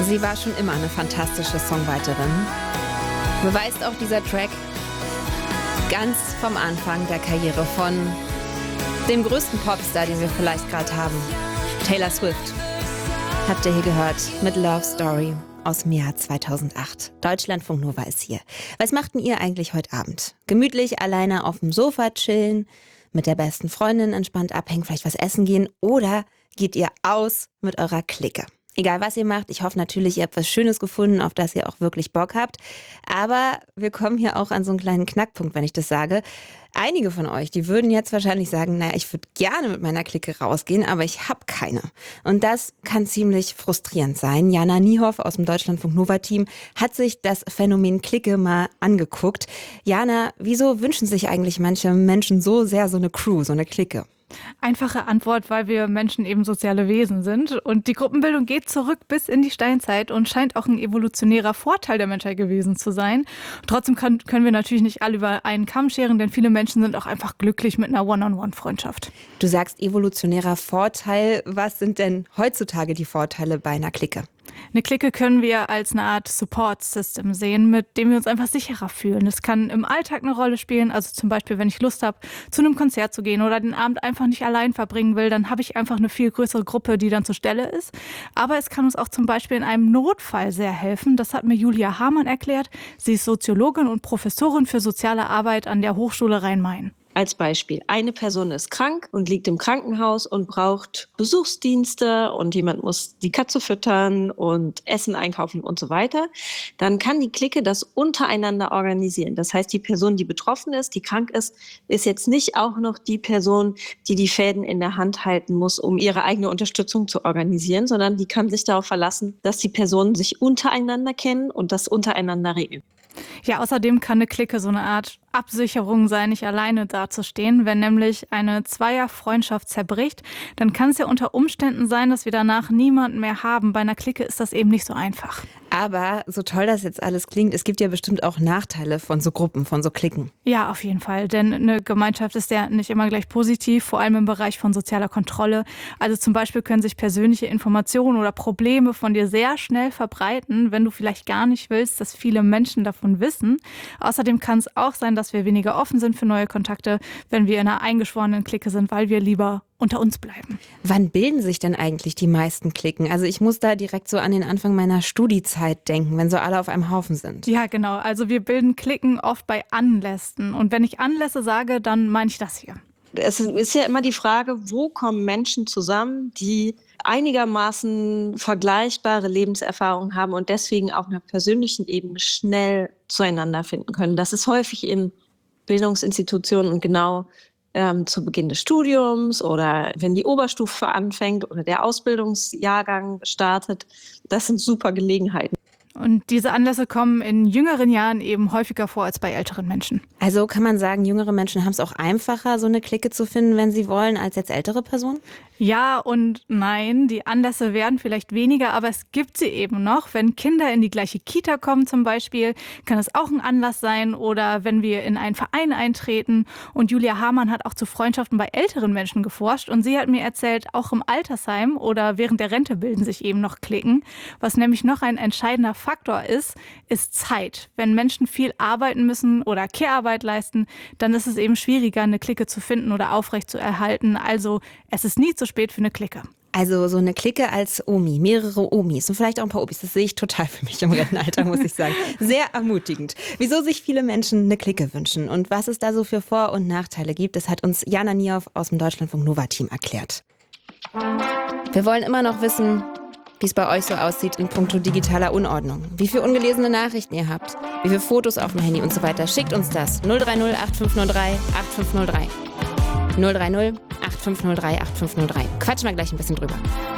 Sie war schon immer eine fantastische Songwriterin. Beweist auch dieser Track ganz vom Anfang der Karriere von dem größten Popstar, den wir vielleicht gerade haben, Taylor Swift. Habt ihr hier gehört mit Love Story aus dem Jahr 2008. Deutschlandfunk Nova ist hier. Was macht denn ihr eigentlich heute Abend? Gemütlich alleine auf dem Sofa chillen, mit der besten Freundin entspannt abhängen, vielleicht was essen gehen oder geht ihr aus mit eurer Clique? Egal was ihr macht, ich hoffe natürlich, ihr habt was Schönes gefunden, auf das ihr auch wirklich Bock habt. Aber wir kommen hier auch an so einen kleinen Knackpunkt, wenn ich das sage. Einige von euch, die würden jetzt wahrscheinlich sagen, naja, ich würde gerne mit meiner Clique rausgehen, aber ich habe keine. Und das kann ziemlich frustrierend sein. Jana Niehoff aus dem Deutschlandfunk Nova Team hat sich das Phänomen Clique mal angeguckt. Jana, wieso wünschen sich eigentlich manche Menschen so sehr so eine Crew, so eine Clique? Einfache Antwort, weil wir Menschen eben soziale Wesen sind. Und die Gruppenbildung geht zurück bis in die Steinzeit und scheint auch ein evolutionärer Vorteil der Menschheit gewesen zu sein. Trotzdem können wir natürlich nicht alle über einen Kamm scheren, denn viele Menschen sind auch einfach glücklich mit einer One-on-One-Freundschaft. Du sagst evolutionärer Vorteil. Was sind denn heutzutage die Vorteile bei einer Clique? Eine Clique können wir als eine Art Support-System sehen, mit dem wir uns einfach sicherer fühlen. Es kann im Alltag eine Rolle spielen, also zum Beispiel, wenn ich Lust habe, zu einem Konzert zu gehen oder den Abend einfach nicht allein verbringen will, dann habe ich einfach eine viel größere Gruppe, die dann zur Stelle ist. Aber es kann uns auch zum Beispiel in einem Notfall sehr helfen. Das hat mir Julia Hamann erklärt. Sie ist Soziologin und Professorin für soziale Arbeit an der Hochschule Rhein-Main. Als Beispiel, eine Person ist krank und liegt im Krankenhaus und braucht Besuchsdienste und jemand muss die Katze füttern und Essen einkaufen und so weiter. Dann kann die Clique das untereinander organisieren. Das heißt, die Person, die betroffen ist, die krank ist, ist jetzt nicht auch noch die Person, die die Fäden in der Hand halten muss, um ihre eigene Unterstützung zu organisieren, sondern die kann sich darauf verlassen, dass die Personen sich untereinander kennen und das untereinander regeln. Ja, außerdem kann eine Clique so eine Art Absicherung sein, nicht alleine dazustehen. Wenn nämlich eine Zweierfreundschaft zerbricht, dann kann es ja unter Umständen sein, dass wir danach niemanden mehr haben. Bei einer Clique ist das eben nicht so einfach. Aber so toll das jetzt alles klingt, es gibt ja bestimmt auch Nachteile von so Gruppen, von so Cliquen. Ja, auf jeden Fall. Denn eine Gemeinschaft ist ja nicht immer gleich positiv, vor allem im Bereich von sozialer Kontrolle. Also zum Beispiel können sich persönliche Informationen oder Probleme von dir sehr schnell verbreiten, wenn du vielleicht gar nicht willst, dass viele Menschen davon wissen. Außerdem kann es auch sein, dass wir weniger offen sind für neue Kontakte, wenn wir in einer eingeschworenen Clique sind, weil wir lieber unter uns bleiben. Wann bilden sich denn eigentlich die meisten Cliquen? Also ich muss da direkt so an den Anfang meiner Studiezeit denken, wenn so alle auf einem Haufen sind. Ja, genau. Also wir bilden Cliquen oft bei Anlässen. Und wenn ich Anlässe sage, dann meine ich das hier. Es ist ja immer die Frage, wo kommen Menschen zusammen, die einigermaßen vergleichbare Lebenserfahrungen haben und deswegen auf einer persönlichen Ebene schnell zueinander finden können. Das ist häufig in Bildungsinstitutionen und genau zu Beginn des Studiums oder wenn die Oberstufe anfängt oder der Ausbildungsjahrgang startet. Das sind super Gelegenheiten. Und diese Anlässe kommen in jüngeren Jahren eben häufiger vor als bei älteren Menschen. Also kann man sagen, jüngere Menschen haben es auch einfacher, so eine Clique zu finden, wenn sie wollen, als jetzt ältere Personen? Ja und nein, die Anlässe werden vielleicht weniger, aber es gibt sie eben noch. Wenn Kinder in die gleiche Kita kommen zum Beispiel, kann es auch ein Anlass sein oder wenn wir in einen Verein eintreten. Und Julia Hamann hat auch zu Freundschaften bei älteren Menschen geforscht und sie hat mir erzählt, auch im Altersheim oder während der Rente bilden sich eben noch Cliquen. Was nämlich noch ein entscheidender Faktor ist Zeit. Wenn Menschen viel arbeiten müssen oder Care-Arbeit leisten, dann ist es eben schwieriger, eine Clique zu finden oder aufrecht zu erhalten. Also es ist nie zu spät für eine Clique. Also so eine Clique als Omi, mehrere Omis und vielleicht auch ein paar Opis, das sehe ich total für mich im Rentenalter, muss ich sagen. Sehr ermutigend. Wieso sich viele Menschen eine Clique wünschen und was es da so für Vor- und Nachteile gibt, das hat uns Jana Niehoff aus dem Deutschlandfunk Nova Team erklärt. Wir wollen immer noch wissen, wie es bei euch so aussieht in puncto digitaler Unordnung. Wie viele ungelesene Nachrichten ihr habt, wie viele Fotos auf dem Handy und so weiter. Schickt uns das. 030 8503 8503. 030 8503 8503. Quatschen wir gleich ein bisschen drüber.